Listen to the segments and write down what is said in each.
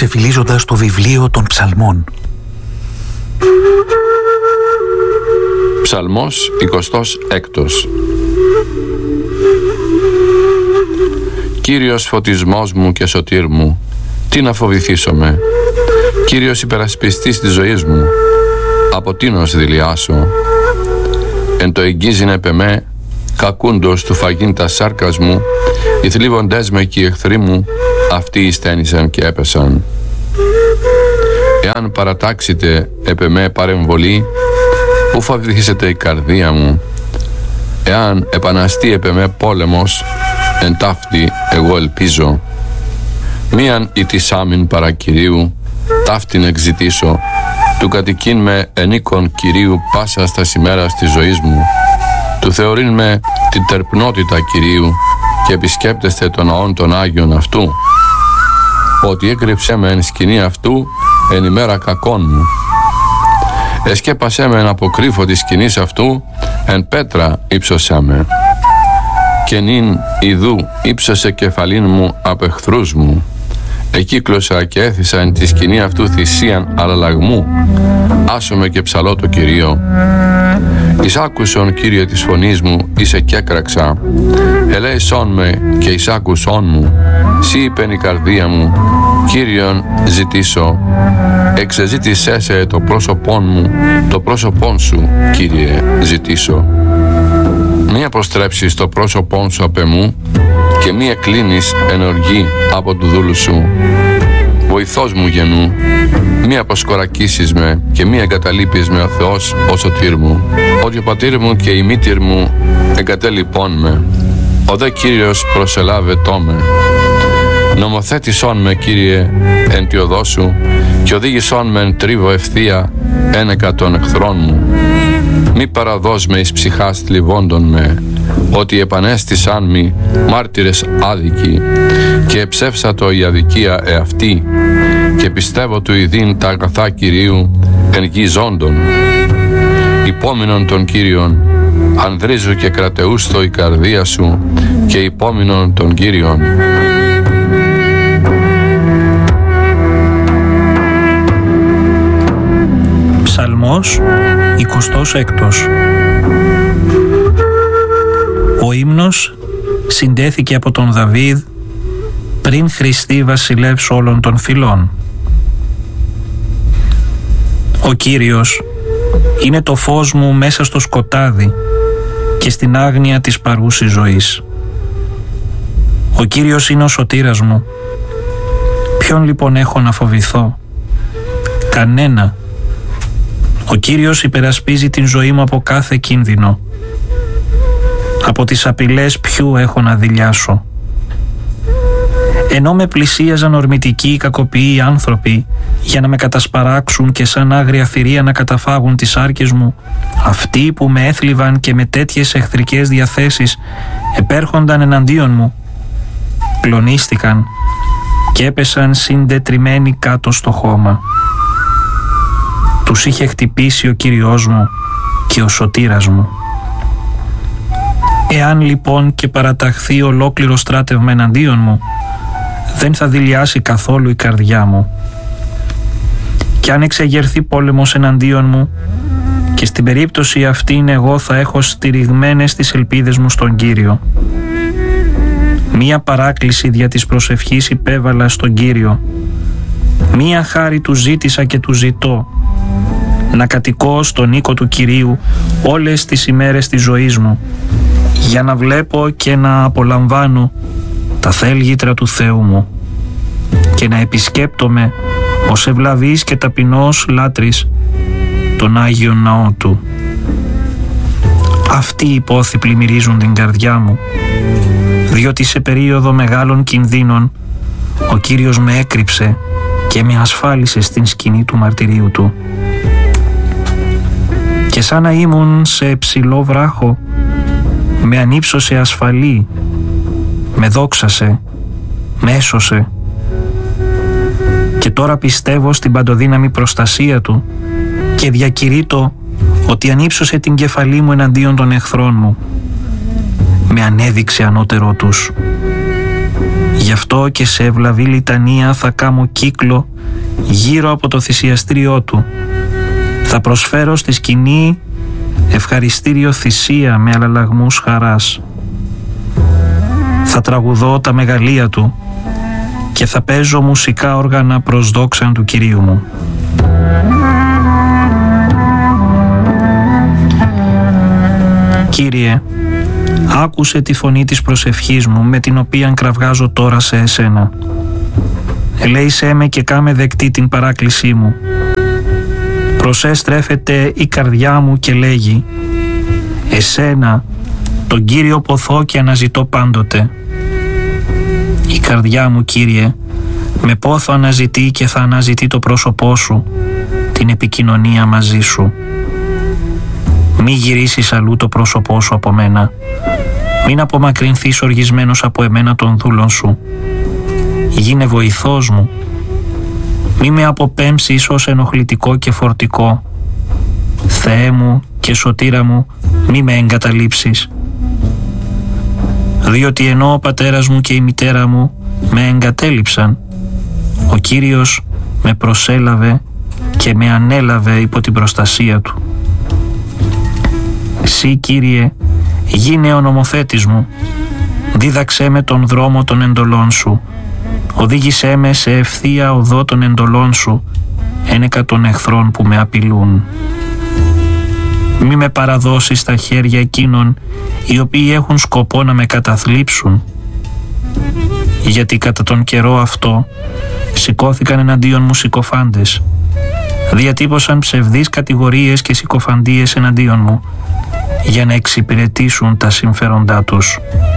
ξεφυλίζοντας το βιβλίο των ψαλμών. Ψαλμός 26. Κύριος φωτισμός μου και σωτήρ μου, τι να φοβηθήσομαι. Κύριος υπερασπιστής της ζωής μου, από τίνος δηλιάσω. Εν το εγγίζειν επ' εμέ, κακούντος του φαγήν τα σάρκας μου, οι θλίβοντές με και οι εχθροί μου, αυτοί εισθένησαν και έπεσαν. Εάν παρατάξετε επ' εμέ παρεμβολή, ου φοβηθήσετε η καρδία μου. Εάν επαναστεί επ' εμέ πόλεμος, εν ταύτη εγώ ελπίζω. Μίαν ητισάμιν παρά Κυρίου, ταύτην εξητήσω, του κατοικήν με ενίκον Κυρίου πάσα στα ημέρας της ζωής μου. Του θεωρήν με την τερπνότητα Κυρίου και επισκέπτεστε των ναών των Άγιων αυτού. Ότι έκρυψέ με εν σκηνή αυτού εν ημέρα κακών μου. Εσκέπασέ με εν αποκρύφω της σκηνής αυτού, εν πέτρα ύψωσέ με. Και νυν ιδού ύψωσε κεφαλήν μου απ' εχθρούς μου. Εκύκλωσα και έθισα εν τη σκηνή αυτού θυσίαν αλλαλαγμού. Άσομαι και ψαλώ το Κυρίο. Εισάκουσον Κύριε της φωνής μου, είσαι κι έκραξα. Ελέησόν με και εισάκουσόν μου. Σύ είπεν η καρδία μου, Κύριον ζητήσω. Εξεζήτησέ σε το πρόσωπόν μου, το πρόσωπόν σου, Κύριε, ζητήσω. Μη αποστρέψεις το πρόσωπόν σου απ' εμού και μη εκκλίνεις εν οργή από του δούλου σου. Βοηθός μου γεννού, μη αποσκορακίσεις με και μη εγκαταλείπεις με ο Θεός ο σωτήρ μου. Ότι ο πατήρ μου και η μήτηρ μου εγκατέλειπών με. Ο δε Κύριος προσελάβετό με. Νομοθέτησόν με, Κύριε, εν τη οδό σου και οδήγησόν με εν τρίβο ευθεία ένεκα των εχθρών μου. Μη παραδώσ' με εις ψυχάς θλιβόντων με, ότι επανέστησαν μη μάρτυρες άδικοι και εψεύσατο η αδικία εαυτή και πιστεύω του ειδήν τα αγαθά Κυρίου εν γη ζώντων. Υπόμεινον των Κύριων, ανδρίζου και κρατεούστο η καρδία σου και υπόμεινον των Κύριων. Ψαλμός 26. Ο ύμνος συντέθηκε από τον Δαβίδ πριν Χριστή βασιλεύς όλων των φυλών. Ο Κύριος είναι το φως μου μέσα στο σκοτάδι και στην άγνοια της παρούσης ζωής. Ο Κύριος είναι ο σωτήρας μου. Ποιον λοιπόν έχω να φοβηθώ? Κανένα. Ο Κύριος υπερασπίζει την ζωή μου από κάθε κίνδυνο. Από τις απειλές ποιου έχω να δειλιάσω? Ενώ με πλησίαζαν ορμητικοί κακοποιοί άνθρωποι για να με κατασπαράξουν και σαν άγρια θηρία να καταφάγουν τις άρκες μου, αυτοί που με έθλιβαν και με τέτοιες εχθρικές διαθέσεις επέρχονταν εναντίον μου, κλονίστηκαν και έπεσαν συντετριμμένοι κάτω στο χώμα. Τους είχε χτυπήσει ο Κύριος μου και ο σωτήρας μου. Εάν λοιπόν και παραταχθεί ολόκληρο στράτευμα εναντίον μου, δεν θα δειλιάσει καθόλου η καρδιά μου. Κι αν εξεγερθεί πόλεμος εναντίον μου, και στην περίπτωση αυτήν εγώ θα έχω στηριγμένες τις ελπίδες μου στον Κύριο. Μία παράκληση δια της προσευχής υπέβαλα στον Κύριο. Μία χάρη του ζήτησα και του ζητώ, να κατοικώ στον οίκο του Κυρίου όλες τις ημέρες της ζωής μου, για να βλέπω και να απολαμβάνω τα θέλγητρα του Θεού μου και να επισκέπτομαι ως ευλαβής και ταπεινός λάτρης τον Άγιον Ναό Του. Αυτοί οι πόθοι πλημμυρίζουν την καρδιά μου, διότι σε περίοδο μεγάλων κινδύνων ο Κύριος με έκρυψε και με ασφάλισε στην σκηνή του μαρτυρίου Του. Και σαν να ήμουν σε ψηλό βράχο, με ανύψωσε ασφαλή, με δόξασε, με έσωσε. Και τώρα πιστεύω στην παντοδύναμη προστασία Του και διακηρύττω ότι ανύψωσε την κεφαλή μου εναντίον των εχθρών μου. Με ανέδειξε ανώτερό τους. Γι' αυτό και σε ευλαβή λιτανία θα κάμω κύκλο γύρω από το θυσιαστήριό του. Θα προσφέρω στη σκηνή ευχαριστήριο θυσία με αλλαλαγμούς χαράς. Θα τραγουδώ τα μεγαλεία του και θα παίζω μουσικά όργανα προς δόξαν του Κυρίου μου. Κύριε, άκουσε τη φωνή της προσευχής μου με την οποία κραυγάζω τώρα σε εσένα. Ελέησέ με και κάμε δεκτή την παράκλησή μου. Προς στρέφεται η καρδιά μου και λέγει: εσένα, τον Κύριο ποθώ και αναζητώ πάντοτε. Η καρδιά μου, Κύριε, με πόθο αναζητεί και θα αναζητεί το πρόσωπό σου, την επικοινωνία μαζί σου. Μη γυρίσεις αλλού το πρόσωπό σου από μένα. Μην απομακρυνθείς οργισμένος από εμένα των δούλων σου. Γίνε βοηθός μου. Μη με αποπέμψεις ως ενοχλητικό και φορτικό. Θεέ μου και σωτήρα μου, μη με εγκαταλείψεις. Διότι ενώ ο πατέρας μου και η μητέρα μου με εγκατέλειψαν, ο Κύριος με προσέλαβε και με ανέλαβε υπό την προστασία του. Συ, Κύριε, γίνε ο νομοθέτης μου, δίδαξέ με τον δρόμο των εντολών σου, οδήγησέ με σε ευθεία οδό των εντολών σου, ένεκα των εχθρών που με απειλούν. Μη με παραδώσεις στα χέρια εκείνων οι οποίοι έχουν σκοπό να με καταθλίψουν, γιατί κατά τον καιρό αυτό σηκώθηκαν εναντίον μου συκοφάντες, διατύπωσαν ψευδείς κατηγορίες και συκοφαντίες εναντίον μου για να εξυπηρετήσουν τα συμφέροντά τους.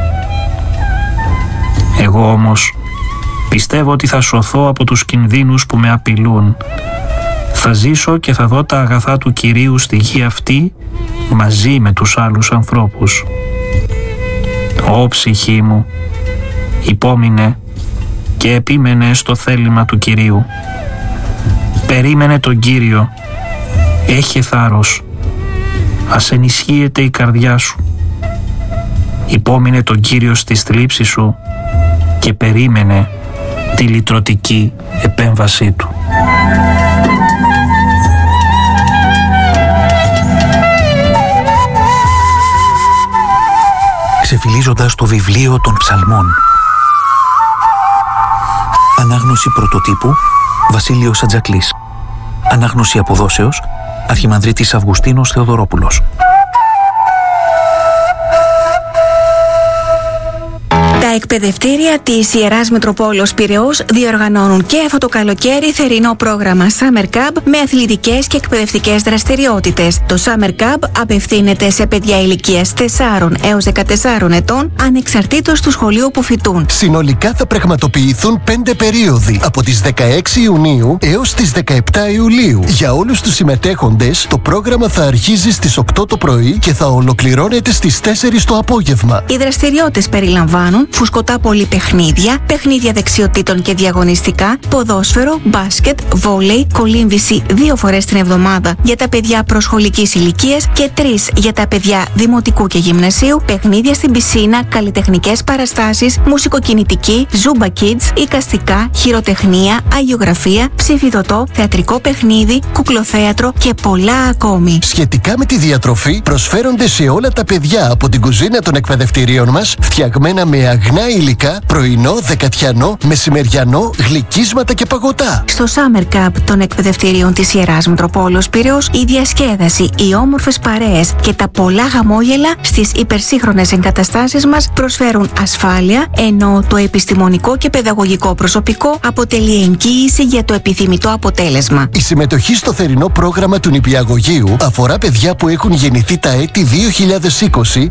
Εγώ όμως πιστεύω ότι θα σωθώ από τους κινδύνους που με απειλούν. Θα ζήσω και θα δω τα αγαθά του Κυρίου στη γη αυτή μαζί με τους άλλους ανθρώπους. Ω ψυχή μου, υπόμεινε και επίμενε στο θέλημα του Κυρίου. Περίμενε τον Κύριο, έχε θάρρος, ας ενισχύεται η καρδιά σου. Υπόμεινε τον Κύριο στη θλίψη σου και περίμενε τη λυτρωτική επέμβασή του. Ξεφυλίζοντας το βιβλίο των ψαλμών. Ανάγνωση πρωτοτύπου Βασίλειος Ατζακλής. Ανάγνωση αποδόσεως Αρχιμανδρίτης Αυγουστίνος Θεοδωρόπουλος. Τα εκπαιδευτήρια της Ιεράς Μητροπόλεως Πειραιώς διοργανώνουν και αυτό το καλοκαίρι θερινό πρόγραμμα Summer Camp με αθλητικές και εκπαιδευτικές δραστηριότητες. Το Summer Camp απευθύνεται σε παιδιά ηλικίας 4 έως 14 ετών, ανεξαρτήτως του σχολείου που φοιτούν. Συνολικά θα πραγματοποιηθούν 5 περίοδοι, από τις 16 Ιουνίου έως τις 17 Ιουλίου. Για όλους τους συμμετέχοντες, το πρόγραμμα θα αρχίζει στις 8 το πρωί και θα ολοκληρώνεται στις 4 το απόγευμα. Οι δραστηριότητες περιλαμβάνουν φουσκωτά πολυπαιχνίδια, παιχνίδια δεξιοτήτων και διαγωνιστικά, ποδόσφαιρο, μπάσκετ, βόλεϊ, κολύμβηση 2 φορές την εβδομάδα για τα παιδιά προσχολικής ηλικίας και 3 για τα παιδιά δημοτικού και γυμνασίου, παιχνίδια στην πισίνα, καλλιτεχνικές παραστάσεις, μουσικοκινητική, Zumba Kids, εικαστικά, χειροτεχνία, αγιογραφία, ψηφιδωτό, θεατρικό παιχνίδι, κουκλοθέατρο και πολλά ακόμη. Σχετικά με τη διατροφή, προσφέρονται σε όλα τα παιδιά από την κουζίνα των εκπαιδευτηρίων μας, φτιαγμένα με αγνά υλικά, πρωινό, δεκατιανό, μεσημεριανό, γλυκίσματα και παγωτά. Στο Summer Camp των εκπαιδευτηρίων της Ιεράς Μητροπόλεως Πειραιώς, η διασκέδαση, οι όμορφες παρέες και τα πολλά χαμόγελα στις υπερσύγχρονες εγκαταστάσεις μας προσφέρουν ασφάλεια, ενώ το επιστημονικό και παιδαγωγικό προσωπικό αποτελεί εγγύηση για το επιθυμητό αποτέλεσμα. Η συμμετοχή στο θερινό πρόγραμμα του νηπιαγωγείου αφορά παιδιά που έχουν γεννηθεί τα έτη 2020,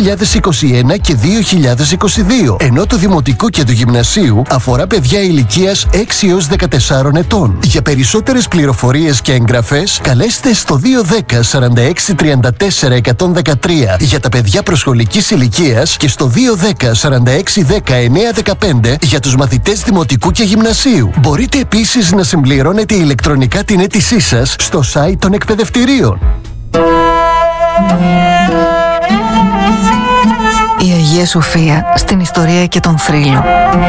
2021 και 2022, ενώ το δημοτικό και του γυμνασίου αφορά παιδιά ηλικίας 6 έως 14 ετών. Για περισσότερες πληροφορίες και εγγραφές, καλέστε στο 210 46 34 113 για τα παιδιά προσχολικής ηλικίας και στο 210 46 19 15 για τους μαθητές δημοτικού και γυμνασίου. Μπορείτε επίσης να συμπληρώνετε ηλεκτρονικά την αίτησή σας στο site των εκπαιδευτηρίων. Η Αγία Σοφία στην ιστορία και τον θρύλο.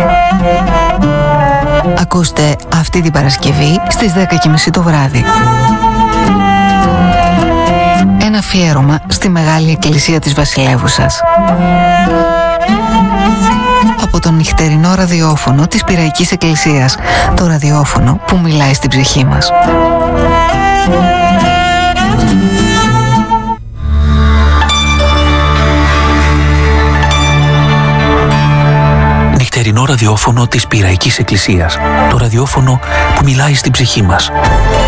Ακούστε αυτή την Παρασκευή στις 10:30 το βράδυ. Ένα αφιέρωμα στη Μεγάλη Εκκλησία της Βασιλεύουσας. Από το νυχτερινό ραδιόφωνο της Πειραϊκής Εκκλησίας, το ραδιόφωνο που μιλάει στην ψυχή μας. Νυχτερινό ραδιόφωνο της Πειραϊκής Εκκλησίας, το ραδιόφωνο που μιλάει στην ψυχή μας.